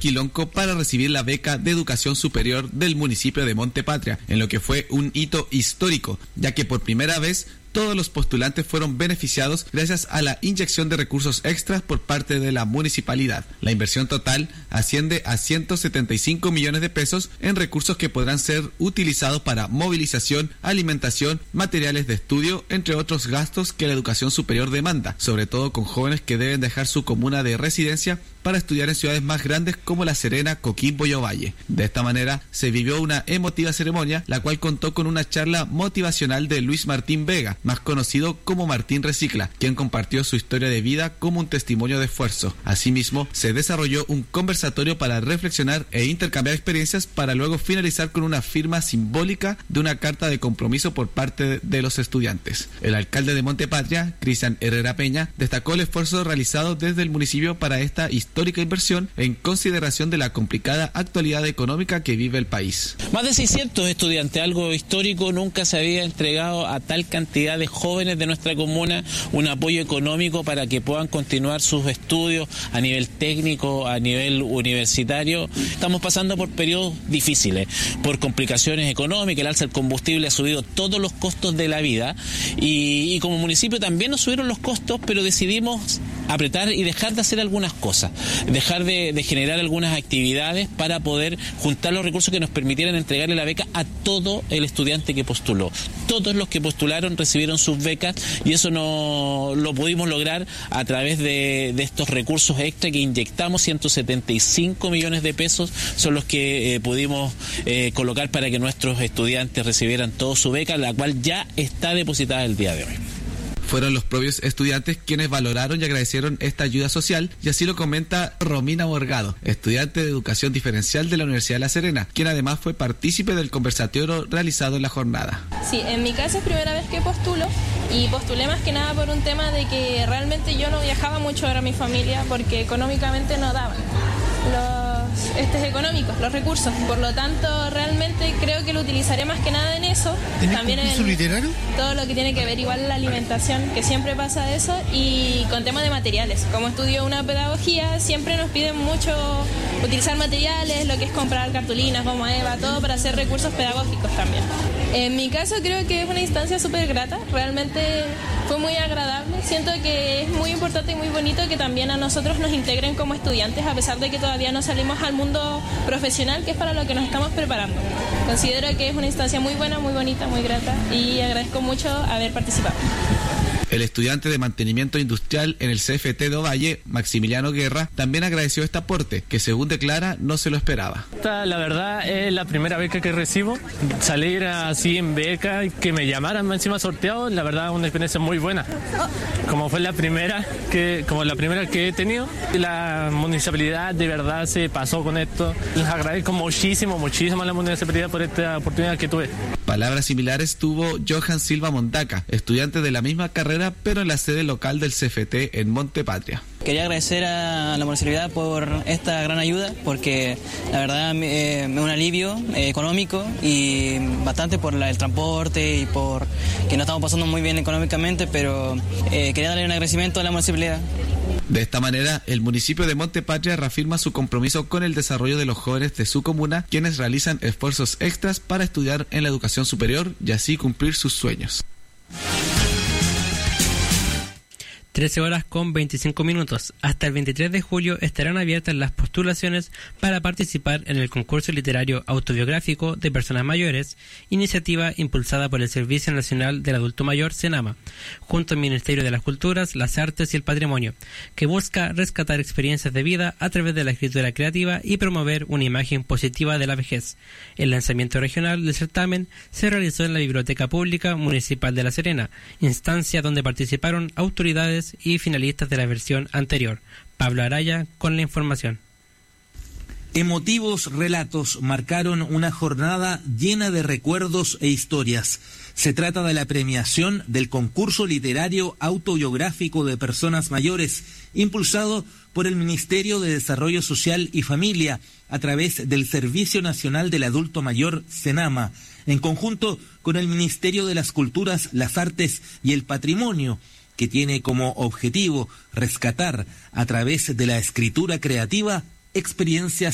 Quilonco para recibir la beca de educación superior del municipio de Monte Patria, en lo que fue un hito histórico, ya que por primera vez todos los postulantes fueron beneficiados gracias a la inyección de recursos extras por parte de la municipalidad. La inversión total asciende a 175 millones de pesos en recursos que podrán ser utilizados para movilización, alimentación, materiales de estudio, entre otros gastos que la educación superior demanda, sobre todo con jóvenes que deben dejar su comuna de residencia para estudiar en ciudades más grandes como La Serena, Coquimbo y Ovalle. De esta manera se vivió una emotiva ceremonia, la cual contó con una charla motivacional de Luis Martín Vega, más conocido como Martín Recicla, quien compartió su historia de vida como un testimonio de esfuerzo. Asimismo, se desarrolló un conversatorio para reflexionar e intercambiar experiencias para luego finalizar con una firma simbólica de una carta de compromiso por parte de los estudiantes. El alcalde de Monte Patria, Cristian Herrera Peña, destacó el esfuerzo realizado desde el municipio para esta histórica inversión en consideración de la complicada actualidad económica que vive el país. Más de 600 estudiantes, algo histórico, nunca se había entregado a tal cantidad de jóvenes de nuestra comuna un apoyo económico para que puedan continuar sus estudios a nivel técnico, a nivel universitario. Estamos pasando por periodos difíciles, por complicaciones económicas, el alza del combustible ha subido todos los costos de la vida y como municipio también nos subieron los costos, pero decidimos apretar y dejar de hacer algunas cosas, dejar de generar algunas actividades para poder juntar los recursos que nos permitieran entregarle la beca a todo el estudiante que postuló. Todos los que postularon recibieron sus becas y eso no lo pudimos lograr a través de estos recursos extra que inyectamos. 175 millones de pesos son los que pudimos colocar para que nuestros estudiantes recibieran toda su beca, la cual ya está depositada el día de hoy. Fueron los propios estudiantes quienes valoraron y agradecieron esta ayuda social, y así lo comenta Romina Morgado, estudiante de Educación Diferencial de la Universidad de La Serena, quien además fue partícipe del conversatorio realizado en la jornada. Sí, en mi caso es primera vez que postulo, y postulé más que nada por un tema de que realmente yo no viajaba mucho a ver a mi familia porque económicamente no daban económicos, los recursos. Por lo tanto, realmente creo que lo utilizaré más que nada en eso. También en concurso literario, todo lo que tiene que ver igual la alimentación, que siempre pasa eso, y con temas de materiales. Como estudio una pedagogía, siempre nos piden mucho utilizar materiales, lo que es comprar cartulinas, goma eva, todo para hacer recursos pedagógicos también. En mi caso creo que es una instancia súper grata, realmente fue muy agradable. Siento que es muy importante y muy bonito que también a nosotros nos integren como estudiantes, a pesar de que todavía no salimos al mundo profesional, que es para lo que nos estamos preparando. Considero que es una instancia muy buena, muy bonita, muy grata, y agradezco mucho haber participado. El estudiante de mantenimiento industrial en el CFT de Ovalle, Maximiliano Guerra, también agradeció este aporte, que según declara no se lo esperaba. La verdad es la primera beca que recibo, salir así en beca y que me llamaran encima sorteado, la verdad es una experiencia muy buena. Como fue la primera que he tenido, la municipalidad de verdad se pasó con esto. Les agradezco muchísimo a la municipalidad por esta oportunidad que tuve. Palabras similares tuvo Johan Silva Mondaca, estudiante de la misma carrera, pero en la sede local del CFT en Monte Patria. Quería agradecer a la municipalidad por esta gran ayuda, porque la verdad es un alivio económico y bastante por el transporte y por que no estamos pasando muy bien económicamente, pero quería darle un agradecimiento a la municipalidad. De esta manera, el municipio de Monte Patria reafirma su compromiso con el desarrollo de los jóvenes de su comuna, quienes realizan esfuerzos extras para estudiar en la educación superior y así cumplir sus sueños. 13:25. Hasta el 23 de julio estarán abiertas las postulaciones para participar en el concurso literario autobiográfico de personas mayores, iniciativa impulsada por el Servicio Nacional del Adulto Mayor, SENAMA, junto al Ministerio de las Culturas, las Artes y el Patrimonio, que busca rescatar experiencias de vida a través de la escritura creativa y promover una imagen positiva de la vejez. El lanzamiento regional del certamen se realizó en la Biblioteca Pública Municipal de La Serena, instancia donde participaron autoridades y finalistas de la versión anterior. Pablo Araya con la información. Emotivos relatos marcaron una jornada llena de recuerdos e historias. Se trata de la premiación del concurso literario autobiográfico de personas mayores, impulsado por el Ministerio de Desarrollo Social y Familia a través del Servicio Nacional del Adulto Mayor, SENAMA, en conjunto con el Ministerio de las Culturas, las Artes y el Patrimonio, que tiene como objetivo rescatar a través de la escritura creativa experiencias